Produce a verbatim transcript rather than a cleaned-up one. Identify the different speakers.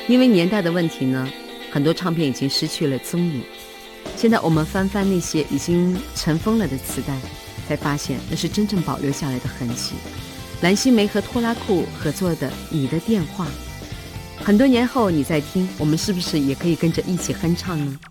Speaker 1: 因为年代的问题呢，很多唱片已经失去了踪影。现在我们翻翻那些已经尘封了的磁带，才发现那是真正保留下来的痕迹。蓝心湄和拖拉库合作的《你的电话》，很多年后你再听，我们是不是也可以跟着一起哼唱呢？